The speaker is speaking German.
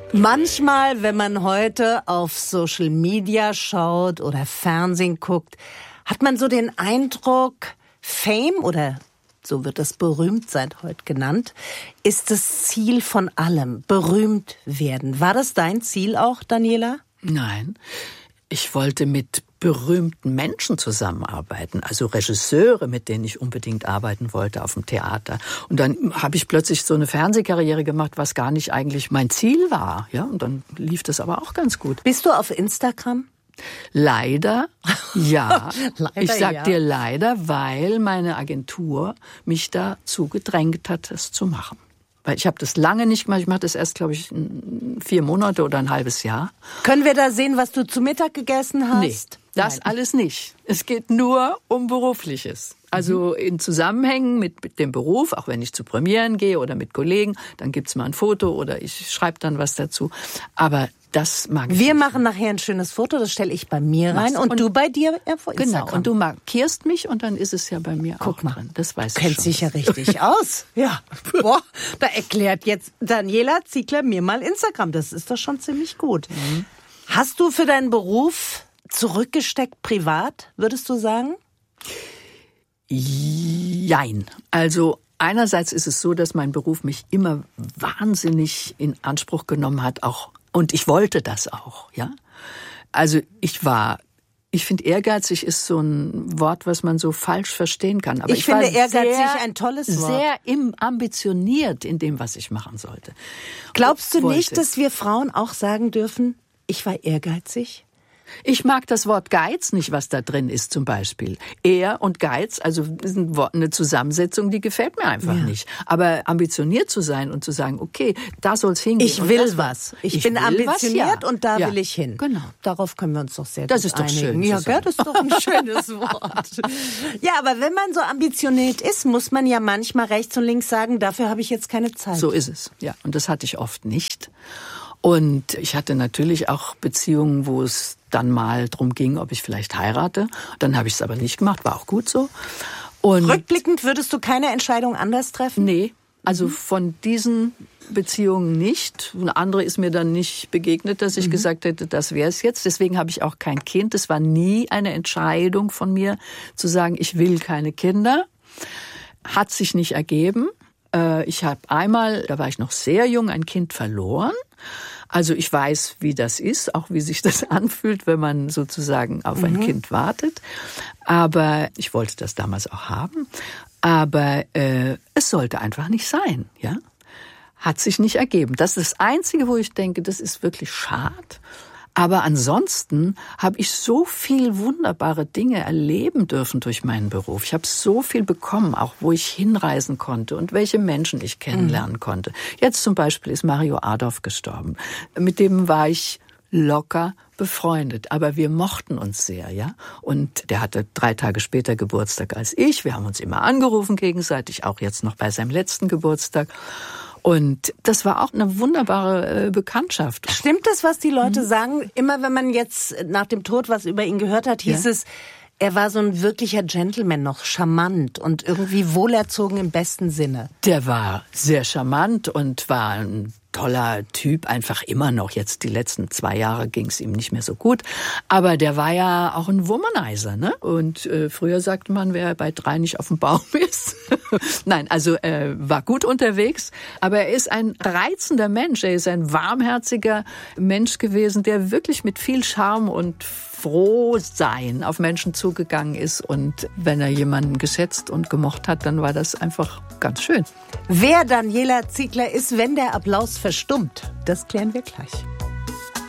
Manchmal, wenn man heute auf Social Media schaut oder Fernsehen guckt, hat man so den Eindruck, Fame oder so wird das Berühmtsein heute genannt, ist das Ziel von allem, berühmt werden. War das dein Ziel auch, Daniela? Nein, ich wollte mit berühmten Menschen zusammenarbeiten, also Regisseure, mit denen ich unbedingt arbeiten wollte auf dem Theater. Und dann habe ich plötzlich so eine Fernsehkarriere gemacht, was gar nicht eigentlich mein Ziel war. Ja, und dann lief das aber auch ganz gut. Bist du auf Instagram? Leider, ja. Leider, ich sag ja. dir leider, weil meine Agentur mich dazu gedrängt hat, es zu machen. Weil ich habe das lange nicht gemacht. Ich mache das erst, glaube ich, 4 Monate oder ein halbes Jahr. Können wir da sehen, was du zu Mittag gegessen hast? Nee, das alles nicht. Es geht nur um Berufliches. Also in Zusammenhängen mit dem Beruf, auch wenn ich zu Premieren gehe oder mit Kollegen, dann gibt's mal ein Foto oder ich schreibe dann was dazu. Aber das mag ich Wir nicht. machen nachher ein schönes Foto, das stelle ich bei mir rein und du bei dir vor Instagram. Genau, und du markierst mich und dann ist es ja bei mir Guck auch mal. drin. Das weiß ich Kennt schon. sich ja richtig aus. Ja. Boah, da erklärt jetzt Daniela Ziegler mir mal Instagram. Das ist doch schon ziemlich gut. Hast du für deinen Beruf zurückgesteckt privat, würdest du sagen? Jein. Also einerseits ist es so, dass mein Beruf mich immer wahnsinnig in Anspruch genommen hat, auch, und ich wollte das auch, ja. Also ich finde, ehrgeizig ist so ein Wort, was man so falsch verstehen kann. Aber Ich finde war ehrgeizig ein tolles Wort. Sehr ambitioniert in dem, was ich machen sollte. Glaubst du Wollte. nicht, dass wir Frauen auch sagen dürfen, ich war ehrgeizig? Ich mag das Wort Geiz nicht, was da drin ist zum Beispiel. Ehr und Geiz, also ist eine Zusammensetzung, die gefällt mir einfach nicht. Aber ambitioniert zu sein und zu sagen, okay, da soll's hingehen. Ich will was. Ich bin ambitioniert und da ja. will ich hin. Genau. Darauf können wir uns doch sehr Das gut ist doch einigen. schön. Ja, gell? Das ist doch ein schönes Wort. Ja, aber wenn man so ambitioniert ist, muss man ja manchmal rechts und links sagen, dafür habe ich jetzt keine Zeit. So ist es, ja. Und das hatte ich oft nicht. Und ich hatte natürlich auch Beziehungen, wo es dann mal drum ging, ob ich vielleicht heirate. Dann habe ich es aber nicht gemacht, war auch gut so. Und Rückblickend würdest du keine Entscheidung anders treffen? nee, also von diesen Beziehungen nicht. Eine andere ist mir dann nicht begegnet, dass ich gesagt hätte, das wäre es jetzt. Deswegen habe ich auch kein Kind. Es war nie eine Entscheidung von mir, zu sagen, ich will keine Kinder. Hat sich nicht ergeben. Ich habe einmal, da war ich noch sehr jung, ein Kind verloren. Also ich weiß, wie das ist, auch wie sich das anfühlt, wenn man sozusagen auf ein Kind wartet. Aber ich wollte das damals auch haben. Aber es sollte einfach nicht sein, ja. Hat sich nicht ergeben. Das ist das Einzige, wo ich denke, das ist wirklich schade. Aber ansonsten habe ich so viel wunderbare Dinge erleben dürfen durch meinen Beruf. Ich habe so viel bekommen, auch wo ich hinreisen konnte und welche Menschen ich kennenlernen konnte. Jetzt zum Beispiel ist Mario Adorf gestorben. Mit dem war ich locker befreundet, aber wir mochten uns sehr, ja. Und der hatte 3 Tage später Geburtstag als ich. Wir haben uns immer angerufen gegenseitig, auch jetzt noch bei seinem letzten Geburtstag. Und das war auch eine wunderbare Bekanntschaft. Stimmt das, was die Leute sagen? Immer wenn man jetzt nach dem Tod was über ihn gehört hat, hieß es, er war so ein wirklicher Gentleman, noch charmant und irgendwie wohlerzogen im besten Sinne. Der war sehr charmant und war ein toller Typ, einfach immer noch. Jetzt die letzten 2 Jahre ging es ihm nicht mehr so gut. Aber der war ja auch ein Womanizer, ne? Und früher sagte man, wer bei 3 nicht auf dem Baum ist. Nein, also war gut unterwegs. Aber er ist ein reizender Mensch. Er ist ein warmherziger Mensch gewesen, der wirklich mit viel Charme und Frohsein auf Menschen zugegangen ist. Und wenn er jemanden geschätzt und gemocht hat, dann war das einfach ganz schön. Wer Daniela Ziegler ist, wenn der Applaus verstummt, das klären wir gleich.